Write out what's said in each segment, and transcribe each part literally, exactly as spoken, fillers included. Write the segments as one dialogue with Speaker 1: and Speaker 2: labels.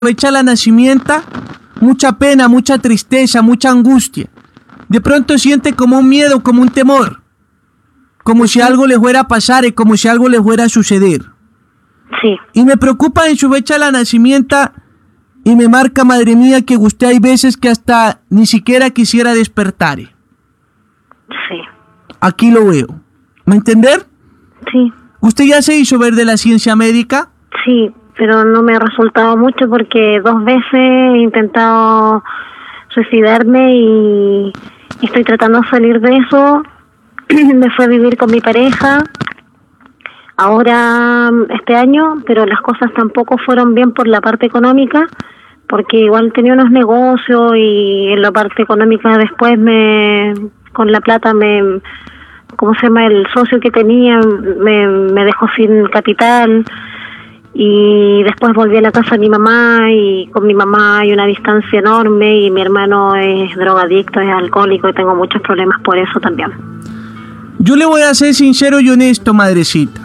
Speaker 1: fecha de nacimiento, mucha pena, mucha tristeza, mucha angustia. De pronto siente como un miedo, como un temor, como si algo le fuera a pasar y como si algo le fuera a suceder.
Speaker 2: Sí.
Speaker 1: Y me preocupa en su fecha de nacimiento y me marca, madre mía, que usted hay veces que hasta ni siquiera quisiera despertar.
Speaker 2: Sí.
Speaker 1: Aquí lo veo. ¿Me entender?
Speaker 2: Sí.
Speaker 1: ¿Usted ya se hizo ver de la ciencia médica?
Speaker 2: Sí, pero no me ha resultado mucho porque dos veces he intentado suicidarme y estoy tratando de salir de eso. Me fui a vivir con mi pareja ahora este año, pero las cosas tampoco fueron bien por la parte económica, porque igual tenía unos negocios y en la parte económica después me con la plata me ¿cómo se llama? El socio que tenía me, me dejó sin capital y después volví a la casa de mi mamá y con mi mamá hay una distancia enorme y mi hermano es drogadicto, es alcohólico y tengo muchos problemas por eso también.
Speaker 1: Yo le voy a ser sincero y honesto, madrecita.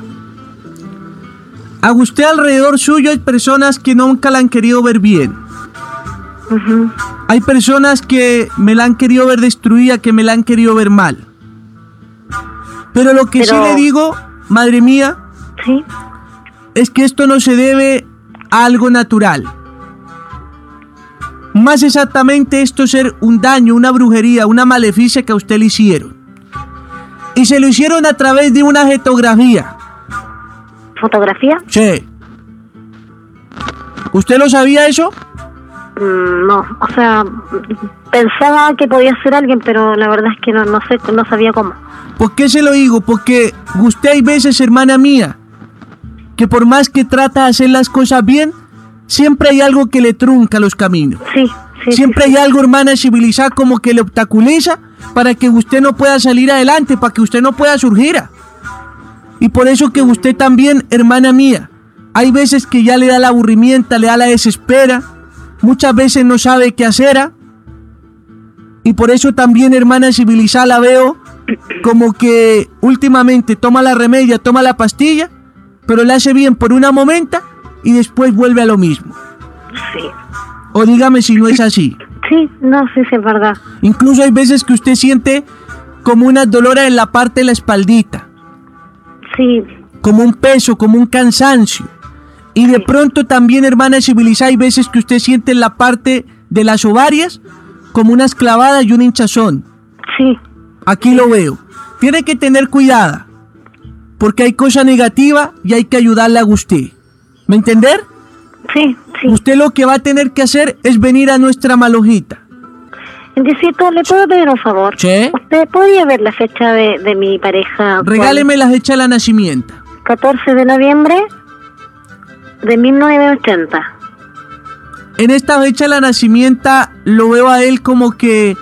Speaker 1: A usted alrededor suyo hay personas que nunca la han querido ver bien.
Speaker 2: Uh-huh.
Speaker 1: Hay personas que me la han querido ver destruida, que me la han querido ver mal. Pero lo que Pero... sí le digo, madre mía,
Speaker 2: ¿sí?
Speaker 1: Es que esto no se debe a algo natural. Más exactamente esto es ser un daño, una brujería, una maleficia que a usted le hicieron. Y se lo hicieron a través de una fotografía.
Speaker 2: ¿Fotografía?
Speaker 1: Sí. ¿Usted lo sabía eso?
Speaker 2: Mm, no, o sea, pensaba que podía ser alguien, pero la verdad es que no, no sé, no sabía cómo.
Speaker 1: ¿Por qué se lo digo? Porque usted hay veces, hermana mía, que por más que trata de hacer las cosas bien, siempre hay algo que le trunca los caminos.
Speaker 2: Sí, sí.
Speaker 1: Siempre
Speaker 2: sí,
Speaker 1: hay
Speaker 2: sí.
Speaker 1: algo, hermana, civilizada como que le obstaculiza para que usted no pueda salir adelante, para que usted no pueda surgir. Y por eso que usted también, hermana mía, hay veces que ya le da el aburrimiento, le da la desespera, muchas veces no sabe qué hacer. Y por eso también, hermana civilizada, la veo como que últimamente toma la remedia, toma la pastilla, pero le hace bien por una momenta y después vuelve a lo mismo.
Speaker 2: Sí.
Speaker 1: O dígame si no es así.
Speaker 2: Sí, no, sí, sí, es verdad.
Speaker 1: Incluso hay veces que usted siente como unas dolores en la parte de la espaldita.
Speaker 2: Sí.
Speaker 1: Como un peso, como un cansancio. Y de
Speaker 2: sí.
Speaker 1: pronto también, hermana civilizada, hay veces que usted siente en la parte de las ovarias como unas clavadas y un hinchazón.
Speaker 2: Sí.
Speaker 1: Aquí lo veo. Tiene que tener cuidado, porque hay cosa negativa y hay que ayudarle a usted. ¿Me entender?
Speaker 2: Sí, sí.
Speaker 1: Usted lo que va a tener que hacer es venir a nuestra malojita.
Speaker 2: Indicito, ¿le puedo pedir un favor?
Speaker 1: ¿Sí?
Speaker 2: ¿Usted podría ver la fecha de, de mi pareja?
Speaker 1: Regáleme
Speaker 2: ¿cuál?
Speaker 1: la fecha de nacimiento.
Speaker 2: catorce de noviembre de mil novecientos ochenta.
Speaker 1: En esta fecha de nacimiento lo veo a él como que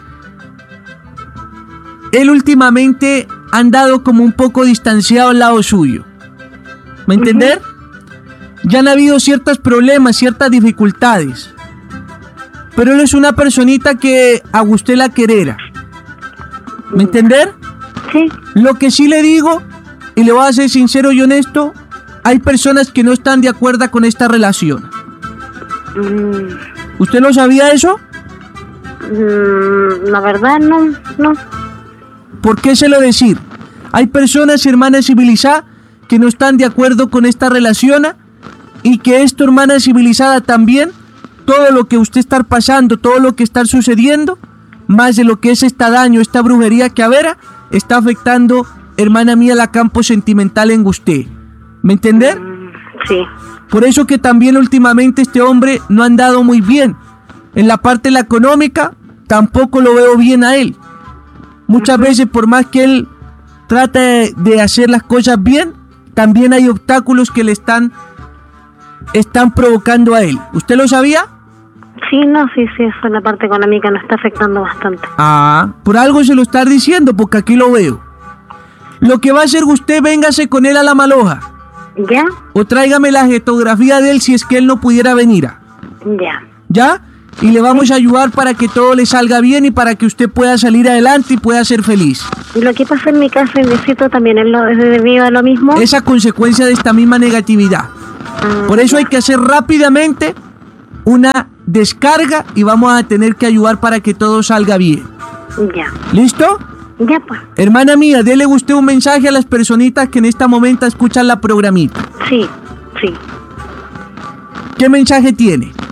Speaker 1: él últimamente ha andado como un poco distanciado al lado suyo. ¿Me entender? Uh-huh. Ya han habido ciertos problemas, ciertas dificultades. Pero él es una personita que a usted la querera. ¿Me entender?
Speaker 2: Sí.
Speaker 1: Lo que sí le digo, y le voy a ser sincero y honesto, hay personas que no están de acuerdo con esta relación.
Speaker 2: Mm.
Speaker 1: ¿Usted no sabía eso?
Speaker 2: Mm, la verdad no, no.
Speaker 1: ¿Por qué se lo decir? Hay personas, hermana civilizada, que no están de acuerdo con esta relación y que esto, hermana civilizada, también, todo lo que usted está pasando, todo lo que está sucediendo, más de lo que es este daño, esta brujería que avera, está afectando, hermana mía, la campo sentimental en usted. ¿Me entender?
Speaker 2: Mm, sí.
Speaker 1: Por eso que también últimamente este hombre no ha andado muy bien. En la parte de la económica, tampoco lo veo bien a él. Muchas uh-huh. veces, por más que él trata de hacer las cosas bien, también hay obstáculos que le están, están provocando a él. ¿Usted lo sabía?
Speaker 2: Sí, no, sí, sí, eso en la parte económica nos está afectando bastante.
Speaker 1: Ah, por algo se lo está diciendo, porque aquí lo veo. Lo que va a hacer usted, véngase con él a la maloja.
Speaker 2: ¿Ya?
Speaker 1: O tráigame la fotografía de él si es que él no pudiera venir.
Speaker 2: Ya.
Speaker 1: ¿Ya? Y le vamos a ayudar para que todo le salga bien y para que usted pueda salir adelante y pueda ser feliz.
Speaker 2: Y lo que pasa en mi casa, en Distrito, también es, lo, es debido a lo mismo.
Speaker 1: Esa consecuencia de esta misma negatividad. Ah, Por eso ya. hay que hacer rápidamente una descarga y vamos a tener que ayudar para que todo salga bien.
Speaker 2: Ya.
Speaker 1: ¿Listo?
Speaker 2: Ya, pues.
Speaker 1: Hermana mía, dele usted un mensaje a las personitas que en este momento escuchan la programita.
Speaker 2: Sí, sí.
Speaker 1: ¿Qué mensaje tiene?